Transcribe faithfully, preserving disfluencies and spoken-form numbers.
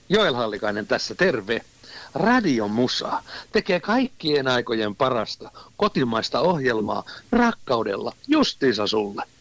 Joel Hallikainen tässä, terve. Radio Musa tekee kaikkien aikojen parasta kotimaista ohjelmaa rakkaudella justiinsa sulle.